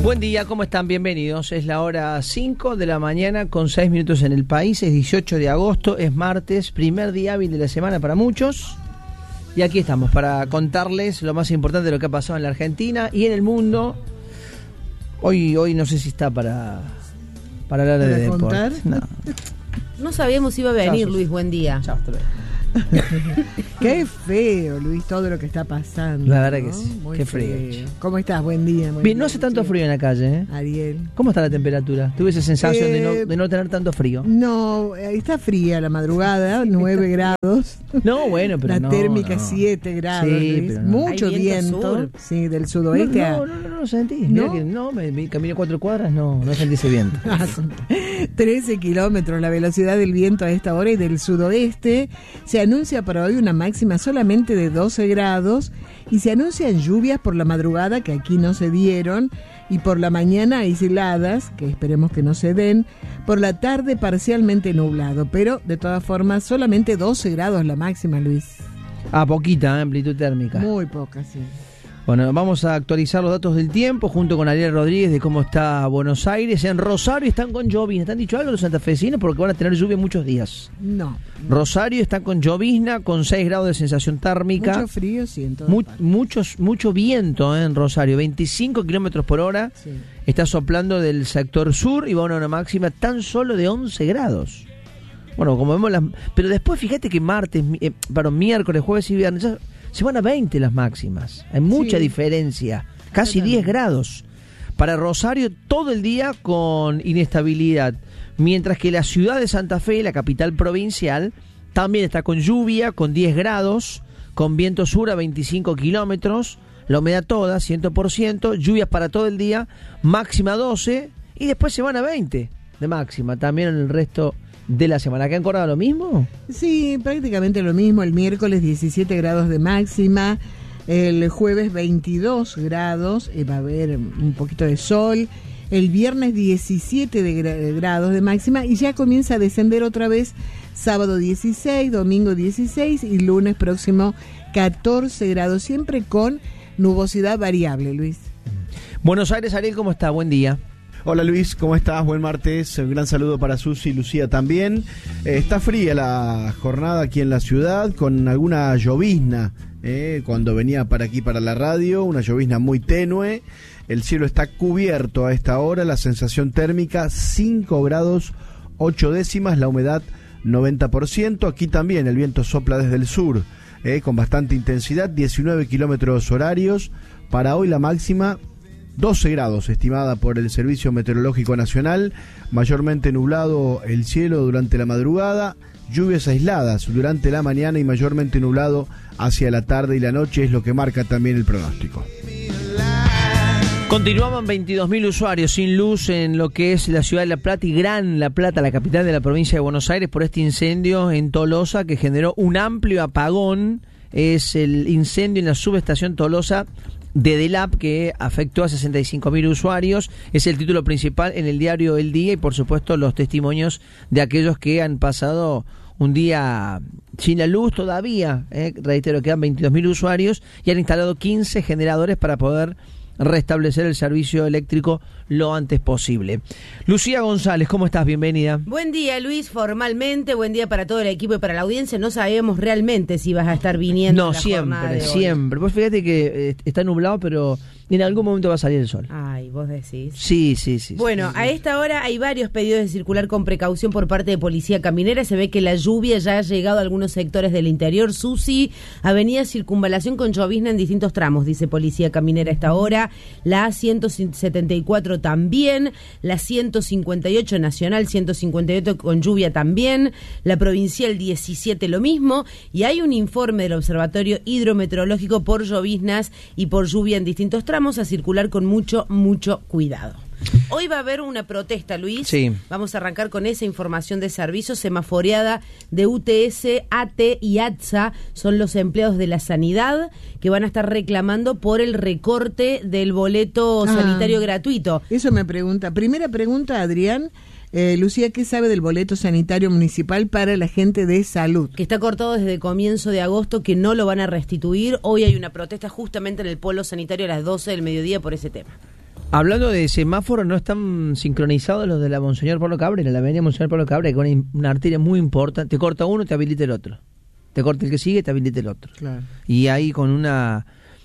Buen día, ¿cómo están? Bienvenidos. Es la hora 5 de la mañana con 6 minutos en el país. Es 18 de agosto, es martes, primer día hábil de la semana para muchos. Y aquí estamos para contarles lo más importante de lo que ha pasado en la Argentina y en el mundo. Hoy no sé si está para hablar de deporte. No sabíamos si iba a venir, Luis. Buen día. Chao, hasta luego. Qué feo, Luis, todo lo que está pasando. La verdad que sí, muy qué frío. ¿Cómo estás? Buen día. Bien, no hace tanto frío en la calle, ¿eh? Ariel. ¿Cómo está la temperatura? ¿Tuve esa sensación de no tener tanto frío? No, está fría la madrugada, 9 grados. No, bueno, pero la térmica 7 grados, sí, Luis. pero no. Mucho viento, sí, del sudoeste. No sentí. Mira que me caminé 4 cuadras, no sentí ese viento. 13 kilómetros la velocidad del viento a esta hora y del sudoeste. Se anuncia para hoy una máxima solamente de 12 grados y se anuncian lluvias por la madrugada que aquí no se dieron y por la mañana aisladas, que esperemos que no se den, por la tarde parcialmente nublado, pero de todas formas solamente 12 grados la máxima, Luis. Poquita amplitud térmica. Muy poca, sí. Bueno, vamos a actualizar los datos del tiempo junto con Ariel Rodríguez de cómo está Buenos Aires. En Rosario están con llovizna. ¿Te han dicho algo los santafesinos? Porque van a tener lluvia muchos días. No. Rosario está con llovizna, con 6 grados de sensación térmica. Mucho frío, sí, en mucho viento en Rosario. 25 kilómetros por hora. Sí. Está soplando del sector sur y va a una máxima tan solo de 11 grados. Bueno, como vemos pero después fíjate que miércoles, jueves y viernes ya se van a 20 las máximas. Hay mucha diferencia. Casi 10 grados. Para Rosario todo el día con inestabilidad. Mientras que la ciudad de Santa Fe, la capital provincial, también está con lluvia, con 10 grados, con viento sur a 25 kilómetros, la humedad toda, 100%, lluvias para todo el día, máxima 12, y después se van a 20 de máxima, también en el resto de la semana. ¿Acá en Córdoba lo mismo? Sí, prácticamente lo mismo. El miércoles 17 grados de máxima, el jueves 22 grados, va a haber un poquito de sol, el viernes 17 grados de máxima y ya comienza a descender otra vez, sábado 16, domingo 16 y lunes próximo 14 grados, siempre con nubosidad variable, Luis. Buenos Aires, Ariel, ¿cómo está? Buen día. Hola Luis, ¿cómo estás? Buen martes, un gran saludo para Susi y Lucía también. Está fría la jornada aquí en la ciudad, con alguna llovizna, cuando venía para aquí para la radio, una llovizna muy tenue. El cielo está cubierto a esta hora, la sensación térmica 5 grados 8 décimas, la humedad 90%. Aquí también el viento sopla desde el sur, con bastante intensidad, 19 kilómetros horarios. Para hoy la máxima 12 grados, estimada por el Servicio Meteorológico Nacional, mayormente nublado el cielo durante la madrugada, lluvias aisladas durante la mañana y mayormente nublado hacia la tarde y la noche, es lo que marca también el pronóstico. Continuaban 22.000 usuarios sin luz en lo que es la ciudad de La Plata y Gran La Plata, la capital de la provincia de Buenos Aires, por este incendio en Tolosa que generó un amplio apagón. Es el incendio en la subestación Tolosa de DELAP que afectó a 65.000 usuarios. Es el título principal en el diario El Día y por supuesto los testimonios de aquellos que han pasado un día sin la luz todavía. Reitero, quedan 22.000 usuarios y han instalado 15 generadores para poder restablecer el servicio eléctrico lo antes posible. Lucía González, ¿cómo estás? Bienvenida. Buen día, Luis, formalmente, buen día para todo el equipo y para la audiencia. No sabíamos realmente si vas a estar viniendo. No, siempre. Vos fíjate que está nublado, pero en algún momento va a salir el sol. Ay, vos decís. Sí. Bueno, a esta hora hay varios pedidos de circular con precaución por parte de Policía Caminera. Se ve que la lluvia ya ha llegado a algunos sectores del interior. Susi, Avenida Circunvalación con llovizna en distintos tramos, dice Policía Caminera a esta hora. La A174 también, la 158 Nacional 158 con lluvia también, la Provincial 17 lo mismo, y hay un informe del Observatorio Hidrometeorológico por lloviznas y por lluvia en distintos tramos, a circular con mucho cuidado. Hoy va a haber una protesta, Luis. Sí. Vamos a arrancar con esa información de servicios semaforeada de UTS, AT y ATSA. Son los empleados de la sanidad que van a estar reclamando por el recorte del boleto sanitario gratuito. Eso me pregunta. Primera pregunta, Adrián. Lucía, ¿qué sabe del boleto sanitario municipal para la gente de salud? Que está cortado desde el comienzo de agosto, que no lo van a restituir. Hoy hay una protesta justamente en el polo sanitario a las 12 del mediodía por ese tema. Hablando de semáforos, no están sincronizados los de la Monseñor Pablo Cabrera, la avenida Monseñor Pablo Cabrera, que es una arteria muy importante. Te corta uno, te habilita el otro. Te corta el que sigue, te habilita el otro. Claro. Y ahí con una,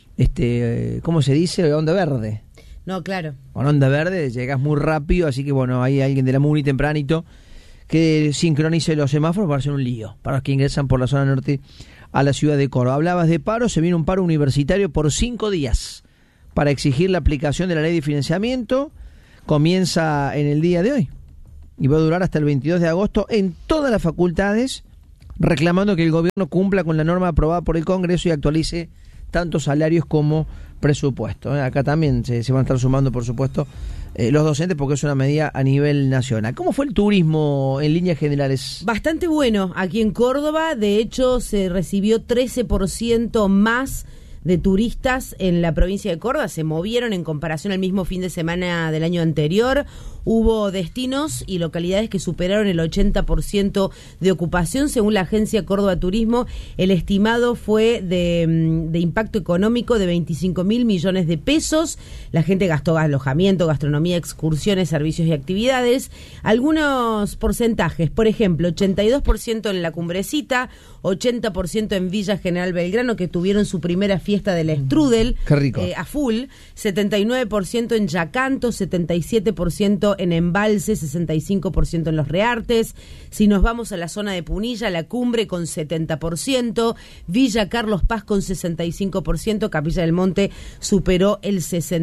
¿cómo se dice? Onda verde. No, claro. Con onda verde llegas muy rápido, así que bueno, hay alguien de la MUNI tempranito que sincronice los semáforos para hacer un lío, para los que ingresan por la zona norte a la ciudad de Córdoba. Hablabas de paro, se viene un paro universitario por 5 días para exigir la aplicación de la ley de financiamiento. Comienza en el día de hoy y va a durar hasta el 22 de agosto en todas las facultades, reclamando que el gobierno cumpla con la norma aprobada por el Congreso y actualice tanto salarios como presupuesto. Acá también se van a estar sumando, por supuesto, los docentes, porque es una medida a nivel nacional. ¿Cómo fue el turismo en líneas generales? Bastante bueno aquí en Córdoba. De hecho, se recibió 13% más de turistas en la provincia de Córdoba. Se movieron en comparación al mismo fin de semana del año anterior. Hubo destinos y localidades que superaron el 80% de ocupación. Según la agencia Córdoba Turismo, el estimado fue de impacto económico de 25.000 millones de pesos. La gente gastó alojamiento, gastronomía, excursiones, servicios y actividades. Algunos porcentajes, por ejemplo, 82% en La Cumbrecita, 80% en Villa General Belgrano, que tuvieron su primera fiesta del strudel. Qué rico. A full. 79% en Yacanto, 77% en Embalse, 65% en Los Reartes. Si nos vamos a la zona de Punilla, La Cumbre con 70%, Villa Carlos Paz con 65%, Capilla del Monte superó el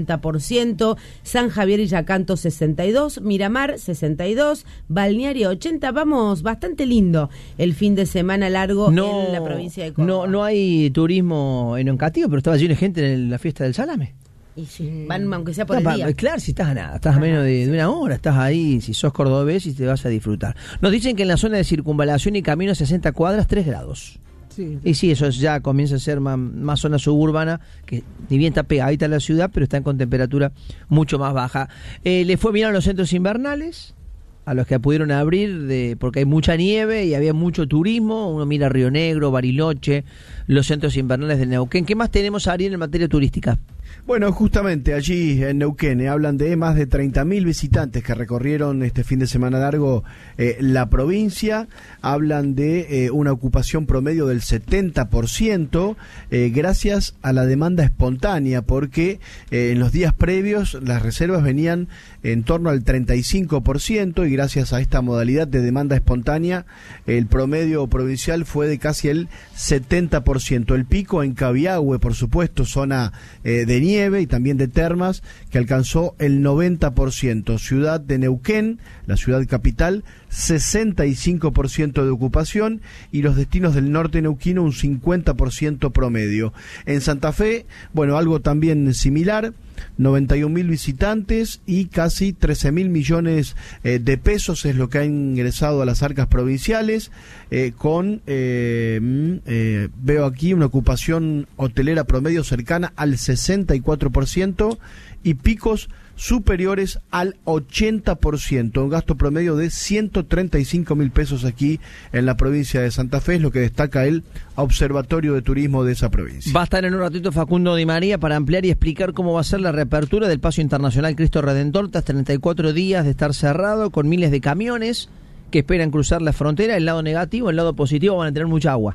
60%, San Javier y Yacanto 62%, Miramar 62%, Balneario 80%. Vamos, bastante lindo el fin de semana largo en la provincia de Córdoba. No hay turismo en Oncativo, pero estaba lleno de gente en la fiesta del salame. Y sí, van aunque sea por el día. Claro, si estás a nada, estás a menos de una hora, estás ahí, si sos cordobés y te vas a disfrutar. Nos dicen que en la zona de circunvalación y camino a 60 cuadras, 3 grados. Sí. Y sí, eso ya comienza a ser más zona suburbana, que ni bien está pegadita a la ciudad, pero están con temperatura mucho más baja. Le fue bien a los centros invernales, a los que pudieron abrir, porque hay mucha nieve y había mucho turismo. Uno mira Río Negro, Bariloche, los centros invernales de Neuquén. ¿Qué más tenemos, Ariel, en materia turística? Bueno, justamente allí en Neuquén hablan de más de 30.000 visitantes que recorrieron este fin de semana largo la provincia. Hablan de una ocupación promedio del 70%, gracias a la demanda espontánea, porque en los días previos las reservas venían en torno al 35%, y gracias a esta modalidad de demanda espontánea el promedio provincial fue de casi el 70%. El pico en Cabiahue, por supuesto, zona de nieve y también de termas, que alcanzó el 90%. Ciudad de Neuquén, la ciudad capital, 65% de ocupación, y los destinos del norte neuquino un 50% promedio. En Santa Fe, bueno, algo también similar, 91.000 visitantes y casi 13.000 millones de pesos es lo que ha ingresado a las arcas provinciales, con veo aquí una ocupación hotelera promedio cercana al 64% y picos superiores al 80%, un gasto promedio de 135.000 pesos aquí en la provincia de Santa Fe, es lo que destaca el Observatorio de Turismo de esa provincia. Va a estar en un ratito Facundo Di María para ampliar y explicar cómo va a ser la reapertura del Paso Internacional Cristo Redentor tras 34 días de estar cerrado, con miles de camiones que esperan cruzar la frontera. El lado negativo, el lado positivo, van a tener mucha agua.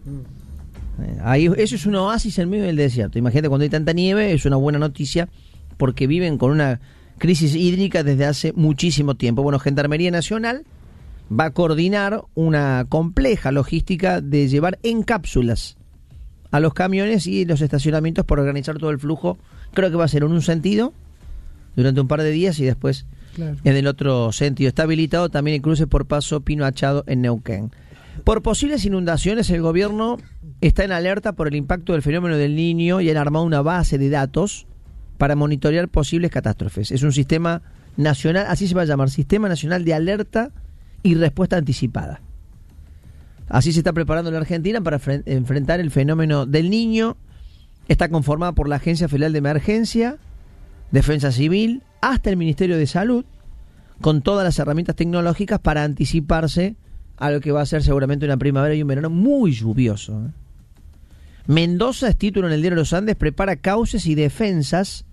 Ahí, eso es un oasis en medio del desierto. Imagínate, cuando hay tanta nieve, es una buena noticia, porque viven con una crisis hídrica desde hace muchísimo tiempo. Bueno, Gendarmería Nacional va a coordinar una compleja logística de llevar en cápsulas a los camiones y los estacionamientos para organizar todo el flujo. Creo que va a ser en un sentido durante un par de días y después en el otro sentido. Está habilitado también el cruce por Paso Pino Achado en Neuquén. Por posibles inundaciones, el gobierno está en alerta por el impacto del fenómeno del Niño y han armado una base de datos para monitorear posibles catástrofes. Es un sistema nacional, así se va a llamar, Sistema Nacional de Alerta y Respuesta Anticipada. Así se está preparando la Argentina para enfrentar el fenómeno del Niño. Está conformada por la Agencia Federal de Emergencia, Defensa Civil, hasta el Ministerio de Salud, con todas las herramientas tecnológicas para anticiparse a lo que va a ser seguramente una primavera y un verano muy lluvioso. Mendoza, es título en el Diario de los Andes, prepara cauces y defensas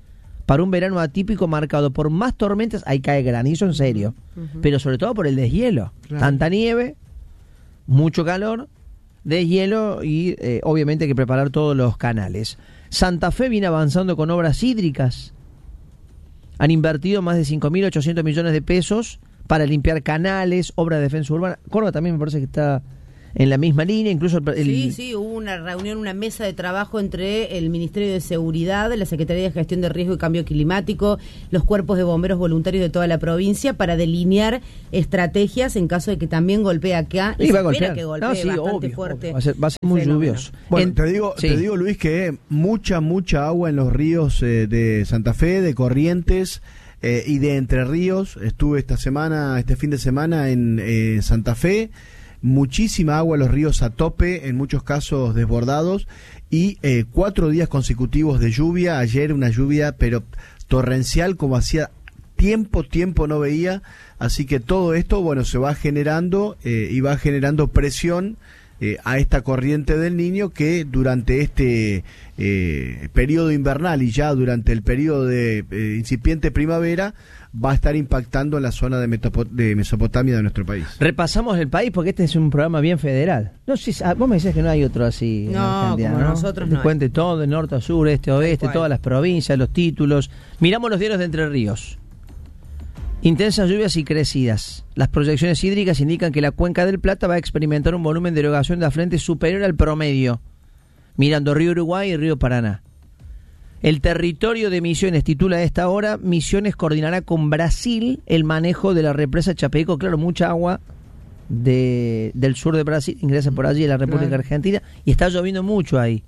para un verano atípico marcado por más tormentas. Ahí cae granizo en serio, pero sobre todo por el deshielo. Claro. Tanta nieve, mucho calor, deshielo y obviamente hay que preparar todos los canales. Santa Fe viene avanzando con obras hídricas. Han invertido más de 5.800 millones de pesos para limpiar canales, obras de defensa urbana. Córdoba también me parece que está en la misma línea, incluso Sí, hubo una reunión, una mesa de trabajo entre el Ministerio de Seguridad, la Secretaría de Gestión de Riesgo y Cambio Climático, los cuerpos de bomberos voluntarios de toda la provincia para delinear estrategias en caso de que también golpee acá. Y va a golpear. Que golpee bastante obvio, fuerte. obvio. Va a ser muy lluvioso. Bueno, te digo, Luis, que mucha agua en los ríos de Santa Fe, de Corrientes y de Entre Ríos. Estuve este fin de semana en Santa Fe. Muchísima agua en los ríos a tope, en muchos casos desbordados, y 4 días consecutivos de lluvia. Ayer una lluvia pero torrencial como hacía tiempo no veía, así que todo esto, bueno, se va generando y va generando presión a esta corriente del Niño que durante este periodo invernal y ya durante el periodo de incipiente primavera va a estar impactando en la zona de Mesopotamia de nuestro país. Repasamos el país porque este es un programa bien federal. No sé, vos me decías que no hay otro así. No, en Argentina, como ¿no? nosotros Te no. cuente todo, de norte a sur, este a oeste, todas las provincias, los títulos. Miramos los diarios de Entre Ríos. Intensas lluvias y crecidas. Las proyecciones hídricas indican que la cuenca del Plata va a experimentar un volumen de erogación de afluentes superior al promedio, mirando Río Uruguay y Río Paraná. El territorio de Misiones titula a esta hora: Misiones coordinará con Brasil el manejo de la represa Chapeco. Claro, mucha agua del sur de Brasil ingresa por allí a la República Argentina y está lloviendo mucho ahí.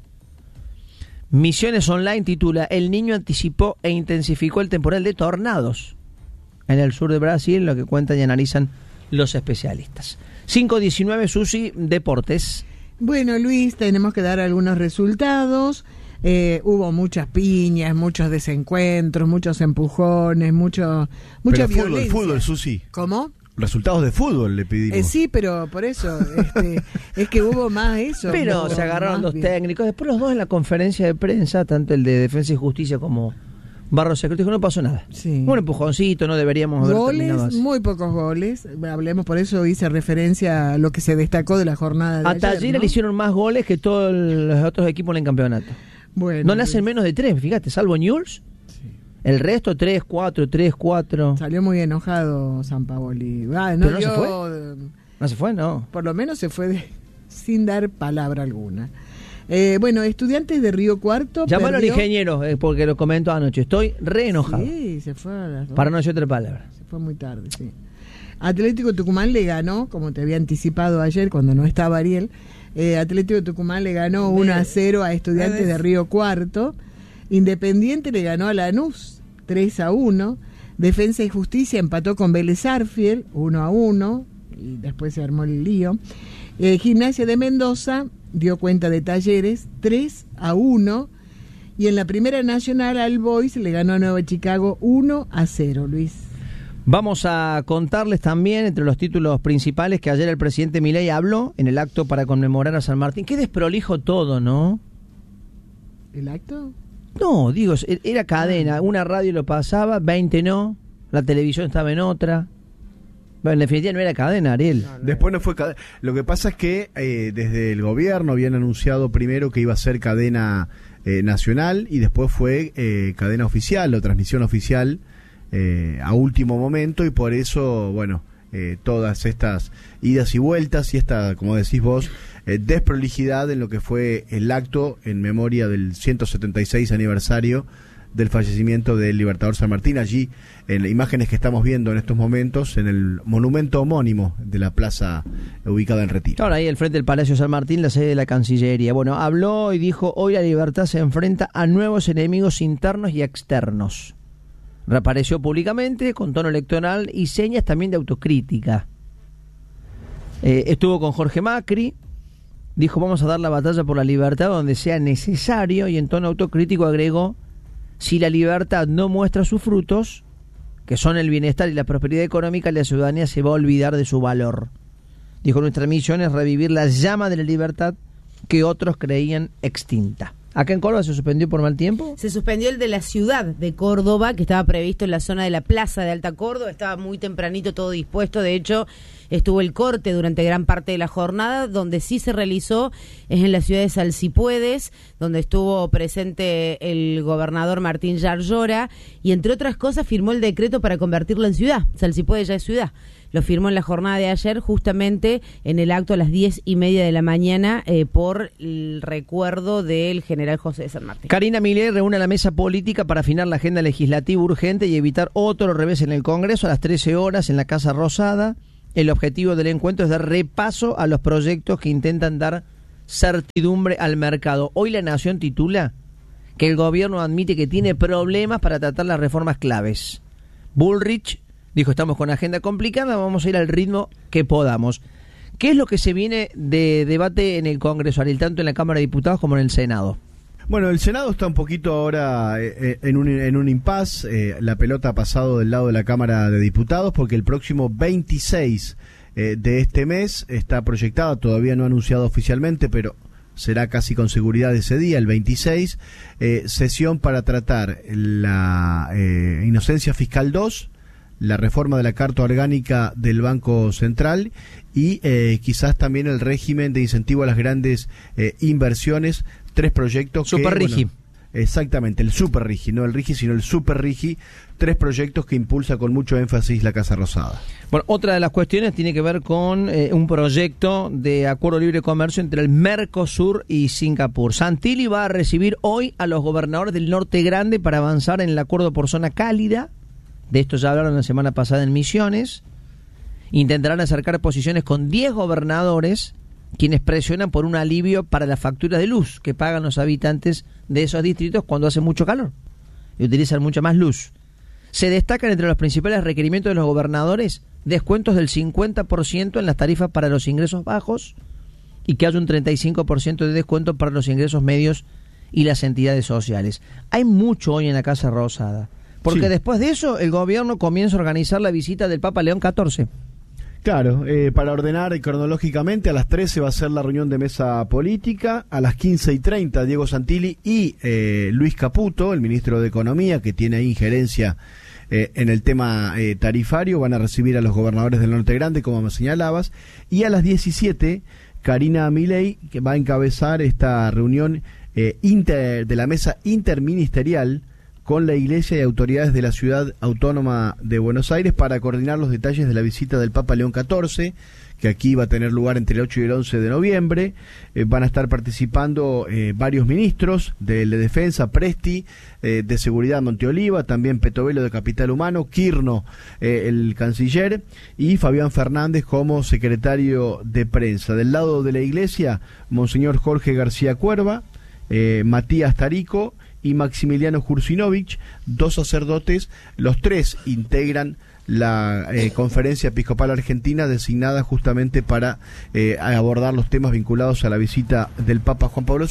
Misiones Online titula: El Niño anticipó e intensificó el temporal de tornados en el sur de Brasil, lo que cuentan y analizan los especialistas. 5:19, Susi, deportes. Bueno, Luis, tenemos que dar algunos resultados. Hubo muchas piñas, muchos desencuentros, muchos empujones, mucha violencia. Fútbol, Susi. ¿Cómo? Resultados de fútbol le pedimos. Sí, pero por eso es que hubo más eso. Pero se agarraron los técnicos. Después los dos en la conferencia de prensa, tanto el de Defensa y Justicia como Barros Secreto, dijo: no pasó nada. Sí. Un empujoncito, no deberíamos haber terminado Goles, así. muy pocos goles. Hablemos, por eso hice referencia a lo que se destacó de la jornada de A ayer, Talleres le hicieron más goles que todos los otros equipos en el campeonato. Bueno, No le hacen menos de 3, fíjate, salvo Newell's. El resto 3, 4, 3, 4. Salió muy enojado Sampaoli. ¿Pero no se fue? ¿No se fue? No. Por lo menos se fue sin dar palabra alguna. Bueno, Estudiantes de Río Cuarto. Llámalo al ingeniero, porque lo comentó anoche. Estoy re enojado. Sí, se fue a las 2. Para no decir otra palabra. Se fue muy tarde, sí. Atlético Tucumán le ganó, como te había anticipado ayer cuando no estaba Ariel. Atlético Tucumán le ganó 1-0 a Estudiantes de Río Cuarto. Independiente le ganó a Lanús 3-1. Defensa y Justicia empató con Vélez Sarsfield 1-1 y después se armó el lío. Gimnasia de Mendoza dio cuenta de Talleres 3-1 y en la Primera Nacional All Boys le ganó a Nueva Chicago 1-0, Luis. Vamos a contarles también, entre los títulos principales, que ayer el presidente Milei habló en el acto para conmemorar a San Martín. Qué desprolijo todo, ¿no? ¿El acto? No, digo, era cadena. Una radio lo pasaba, 20 no. La televisión estaba en otra. Bueno, en definitiva no era cadena, Ariel. Después no fue cadena. Lo que pasa es que desde el gobierno habían anunciado primero que iba a ser cadena nacional y después fue cadena oficial o transmisión oficial a último momento, y por eso, bueno, todas estas idas y vueltas y esta, como decís vos, desprolijidad en lo que fue el acto en memoria del 176 aniversario del fallecimiento del Libertador San Martín, allí en las imágenes que estamos viendo en estos momentos en el monumento homónimo de la plaza ubicada en Retiro. Ahora ahí al frente del Palacio San Martín, la sede de la Cancillería. Bueno, habló y dijo: hoy la libertad se enfrenta a nuevos enemigos internos y externos. Reapareció públicamente con tono electoral y señas también de autocrítica. Estuvo con Jorge Macri, dijo: vamos a dar la batalla por la libertad donde sea necesario, y en tono autocrítico agregó: si la libertad no muestra sus frutos, que son el bienestar y la prosperidad económica, la ciudadanía se va a olvidar de su valor. Dijo: nuestra misión es revivir la llama de la libertad que otros creían extinta. ¿Acá en Córdoba se suspendió por mal tiempo? Se suspendió el de la ciudad de Córdoba, que estaba previsto en la zona de la Plaza de Alta Córdoba. Estaba muy tempranito todo dispuesto. De hecho, estuvo el corte durante gran parte de la jornada. Donde sí se realizó es en la ciudad de Salsipuedes, donde estuvo presente el gobernador Martín Yarlora y, entre otras cosas, firmó el decreto para convertirlo en ciudad. Salsipuedes ya es ciudad. Lo firmó en la jornada de ayer, justamente en el acto a las 10:30 de la mañana, por el recuerdo del general José de San Martín. Karina Milei reúne a la mesa política para afinar la agenda legislativa urgente y evitar otro revés en el Congreso a las 13 horas en la Casa Rosada. El objetivo del encuentro es dar repaso a los proyectos que intentan dar certidumbre al mercado. Hoy La Nación titula que el gobierno admite que tiene problemas para tratar las reformas claves. Bullrich dijo, estamos con agenda complicada, vamos a ir al ritmo que podamos. ¿Qué es lo que se viene de debate en el Congreso, Ariel, tanto en la Cámara de Diputados como en el Senado? Bueno, el Senado está un poquito ahora en un impasse. La pelota ha pasado del lado de la Cámara de Diputados porque el próximo 26 de este mes está proyectada, todavía no anunciado oficialmente, pero será casi con seguridad ese día, el 26, sesión para tratar la inocencia fiscal 2, la reforma de la Carta Orgánica del Banco Central y quizás también el régimen de incentivo a las grandes inversiones, 3 proyectos. Super Rigi. Bueno, exactamente, el Super Rigi, no el Rigi, sino el Super Rigi, 3 proyectos que impulsa con mucho énfasis la Casa Rosada. Bueno, otra de las cuestiones tiene que ver con un proyecto de acuerdo de libre comercio entre el Mercosur y Singapur. Santilli va a recibir hoy a los gobernadores del Norte Grande para avanzar en el acuerdo por zona cálida. De esto ya hablaron la semana pasada en Misiones. Intentarán acercar posiciones con 10 gobernadores, quienes presionan por un alivio para las facturas de luz que pagan los habitantes de esos distritos cuando hace mucho calor y utilizan mucha más luz. Se destacan entre los principales requerimientos de los gobernadores descuentos del 50% en las tarifas para los ingresos bajos y que haya un 35% de descuento para los ingresos medios y las entidades sociales. Hay mucho hoy en la Casa Rosada. Porque después de eso, el gobierno comienza a organizar la visita del Papa León XIV. Claro, para ordenar cronológicamente, a las 13 va a ser la reunión de mesa política, a las 15:30 Diego Santilli y Luis Caputo, el ministro de Economía, que tiene injerencia en el tema tarifario, van a recibir a los gobernadores del Norte Grande, como me señalabas, y a las 17 Karina Milei, que va a encabezar esta reunión de la mesa interministerial con la Iglesia y autoridades de la Ciudad Autónoma de Buenos Aires para coordinar los detalles de la visita del Papa León XIV, que aquí va a tener lugar entre el 8 y el 11 de noviembre. Van a estar participando varios ministros de Defensa, Presti, de Seguridad, Monteoliva, también Petovelo de Capital Humano, Quirno, el canciller, y Fabián Fernández como secretario de prensa. Del lado de la Iglesia, Monseñor Jorge García Cuerva, Matías Tarico y Maximiliano Jursinovich, 2 sacerdotes. Los 3 integran la Conferencia Episcopal Argentina, designada justamente para abordar los temas vinculados a la visita del Papa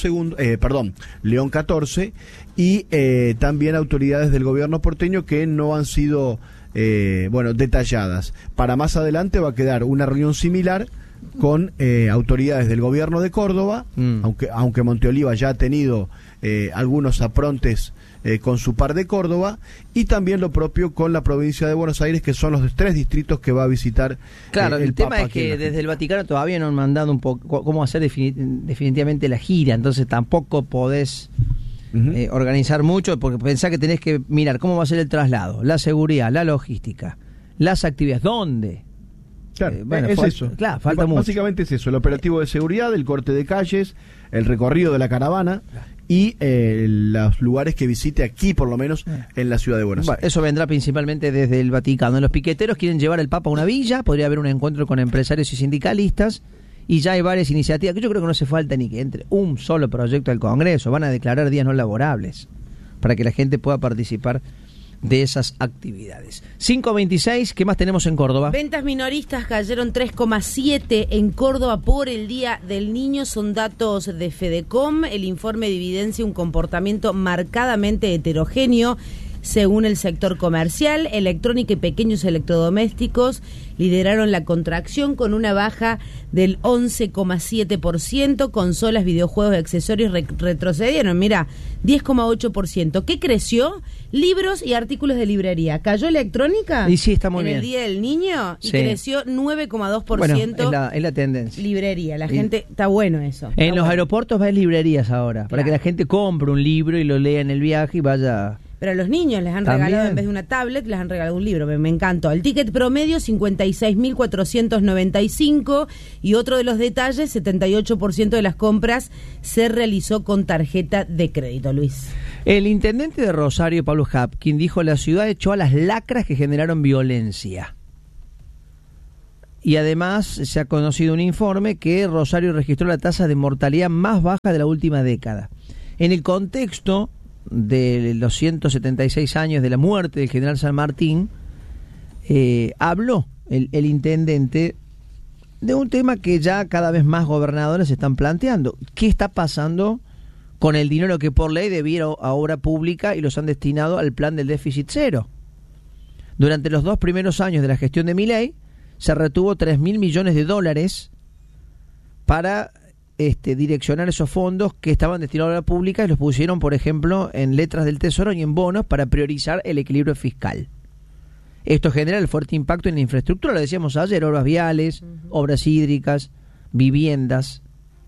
León XIV, y también autoridades del gobierno porteño que no han sido detalladas. Para más adelante va a quedar una reunión similar con autoridades del gobierno de Córdoba, aunque Monteoliva ya ha tenido algunos aprontes con su par de Córdoba, y también lo propio con la provincia de Buenos Aires, que son los 3 distritos que va a visitar. Claro, el tema Papa es que desde el Vaticano todavía no han mandado un poco cómo hacer definitivamente la gira, entonces tampoco podés organizar mucho, porque pensá que tenés que mirar cómo va a ser el traslado, la seguridad, la logística, las actividades, ¿dónde? Claro, es eso. Claro, falta mucho. Básicamente es eso, el operativo de seguridad, el corte de calles, el recorrido de la caravana y los lugares que visite aquí, por lo menos, en la ciudad de Buenos Aires. Eso vendrá principalmente desde el Vaticano. Los piqueteros quieren llevar al Papa a una villa, podría haber un encuentro con empresarios y sindicalistas, y ya hay varias iniciativas, que yo creo que no hace falta ni que entre un solo proyecto al Congreso. Van a declarar días no laborables para que la gente pueda participar de esas actividades. 5:26, ¿qué más tenemos en Córdoba? Ventas minoristas cayeron 3,7 en Córdoba por el Día del Niño, son datos de Fedecom. El informe evidencia un comportamiento marcadamente heterogéneo. según el sector comercial. Electrónica y pequeños electrodomésticos lideraron la contracción con una baja del 11,7%. Consolas, videojuegos y accesorios retrocedieron, mira, 10,8%. ¿Qué creció? Libros y artículos de librería. ¿Cayó electrónica? Y sí, está muy bien. En el Día del Niño y Sí. creció 9,2%. Bueno, es la tendencia. Librería, la gente, está bueno eso. En está los bueno. aeropuertos ves librerías ahora, para Claro. que la gente compre un libro y lo lea en el viaje y vaya... Pero a los niños les han También. regalado, en vez de una tablet, les han regalado un libro. Me encantó. El ticket promedio, 56.495. Y otro de los detalles, 78% de las compras se realizó con tarjeta de crédito, Luis. El intendente de Rosario, Pablo Hapkin, dijo: la ciudad echó a las lacras que generaron violencia. Y además se ha conocido un informe que Rosario registró la tasa de mortalidad más baja de la última década. En el contexto de los 176 años de la muerte del general San Martín, habló el intendente de un tema que ya cada vez más gobernadores están planteando. ¿Qué está pasando con el dinero que por ley debía a obra pública y los han destinado al plan del déficit cero? Durante los 2 primeros años de la gestión de Milei se retuvo 3.000 millones de dólares para direccionar esos fondos que estaban destinados a la pública y los pusieron, por ejemplo, en letras del Tesoro y en bonos para priorizar el equilibrio fiscal. Esto genera el fuerte impacto en la infraestructura, lo decíamos ayer, obras viales, obras hídricas, viviendas.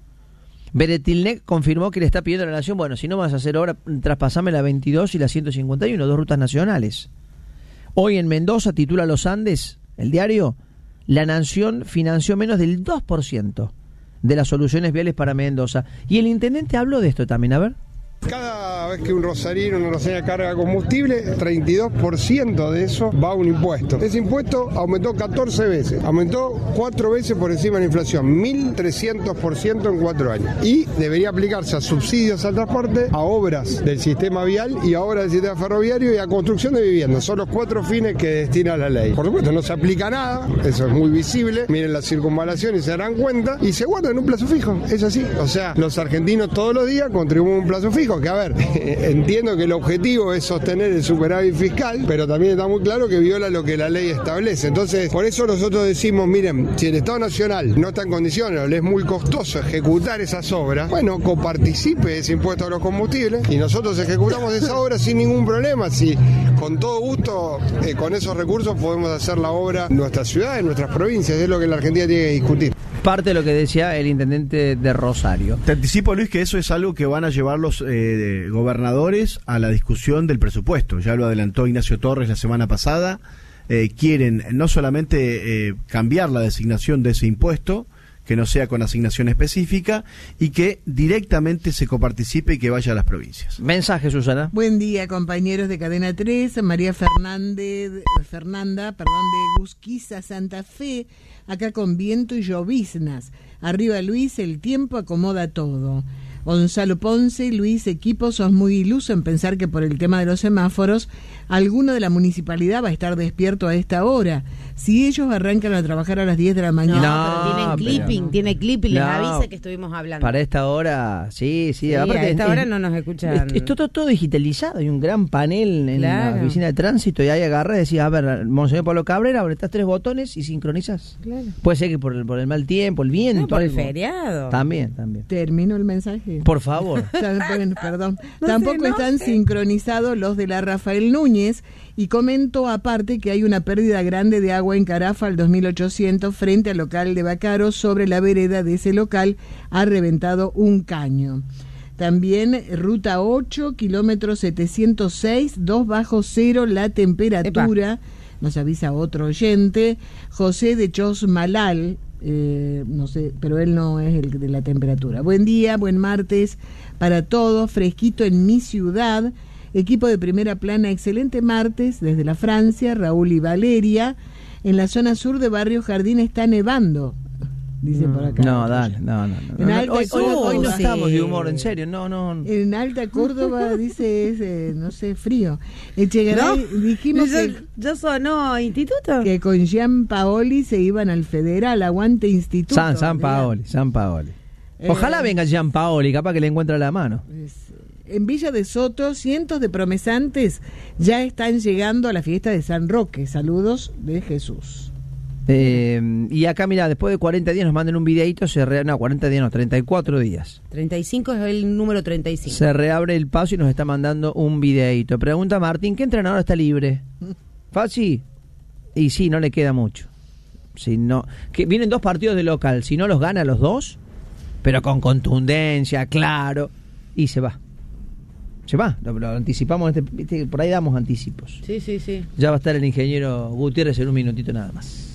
Beretilnec confirmó que le está pidiendo a la Nación, bueno, si no vas a hacer obra, traspasame la 22 y la 151, 2 rutas nacionales. Hoy en Mendoza, titula Los Andes, el diario, la Nación financió menos del 2% de las soluciones viales para Mendoza. Y el intendente habló de esto también, a ver. Cada vez que un rosarino o una rosarina carga combustible, 32% de eso va a un impuesto. Ese impuesto aumentó 14 veces, aumentó 4 veces por encima de la inflación, 1.300% en 4 años. Y debería aplicarse a subsidios al transporte, a obras del sistema vial y a obras del sistema ferroviario y a construcción de viviendas. Son los 4 fines que destina la ley. Por supuesto, no se aplica nada, eso es muy visible. Miren la circunvalación y se darán cuenta y se guarda en un plazo fijo. Es así. O sea, los argentinos todos los días contribuyen a un plazo fijo. Que a ver, entiendo que el objetivo es sostener el superávit fiscal, pero también está muy claro que viola lo que la ley establece. Entonces, por eso nosotros decimos, miren, si el Estado Nacional no está en condiciones o le es muy costoso ejecutar esas obras, bueno, coparticipe de ese impuesto a los combustibles y nosotros ejecutamos esa obra sin ningún problema. Si con todo gusto, con esos recursos podemos hacer la obra en nuestras ciudades, en nuestras provincias, es lo que la Argentina tiene que discutir. Parte de lo que decía el intendente de Rosario. Te anticipo, Luis, que eso es algo que van a llevar los gobernadores a la discusión del presupuesto. Ya lo adelantó Ignacio Torres la semana pasada. Quieren no solamente cambiar la designación de ese impuesto, que no sea con asignación específica, y que directamente se coparticipe y que vaya a las provincias. Mensaje, Susana. Buen día, compañeros de Cadena 3. María Fernanda, de Gusquiza, Santa Fe, acá con viento y lloviznas. Arriba, Luis, el tiempo acomoda todo. Gonzalo Ponce, Luis, equipo, sos muy iluso en pensar que por el tema de los semáforos, alguno de la municipalidad va a estar despierto a esta hora. Si ellos arrancan a trabajar a las 10 de la mañana... Pero tiene clipping, les avisa que estuvimos hablando. Para esta hora, sí. Aparte, a esta hora no nos escuchan. Es todo digitalizado, hay un gran panel en la oficina de tránsito y ahí agarra y decís, a ver, Monseñor Pablo Cabrera, apretás 3 botones y sincronizas. Claro. Puede ser que por el mal tiempo, el viento. No, por el algo. feriado. También. Termino el mensaje. Por favor. Bueno, perdón. No Tampoco sé, están sincronizados los de la Rafael Núñez. Y comento aparte que hay una pérdida grande de agua en Carafa al 2800 frente al local de Bacaro. Sobre la vereda de ese local ha reventado un caño. También ruta 8, kilómetro 706, 2 bajo cero la temperatura. Nos avisa otro oyente, José de Chosmalal. No sé, pero él no es el de la temperatura. Buen día, buen martes para todos, fresquito en mi ciudad, equipo de primera plana, excelente martes desde la Francia, Raúl y Valeria. En la zona sur de Barrio Jardín está nevando, dice por acá. No, dale, no. En Alta Hoy no Córdoba. estamos de humor, en serio, no. En Alta Córdoba dice es, no sé, frío. Echegaray, dijimos ¿Ya sonó instituto? que con Jean Paoli se iban al Federal, aguante instituto. San Paoli. Ojalá venga Jean Paoli, capaz que le encuentra la mano. en Villa de Soto, cientos de promesantes ya están llegando a la fiesta de San Roque. Saludos de Jesús. Y acá, mira, después de 40 días nos mandan un videíto, 40 días no, 34 días. 35 es el número 35. Se reabre el paso y nos está mandando un videíto. Pregunta Martín, ¿qué entrenador está libre? ¿Fácil? Y sí, no le queda mucho. Si no, que vienen 2 partidos de local, si no los gana los 2, pero con contundencia, claro, y se va. Se va, lo anticipamos, por ahí damos anticipos. Sí. Ya va a estar el ingeniero Gutiérrez en un minutito nada más.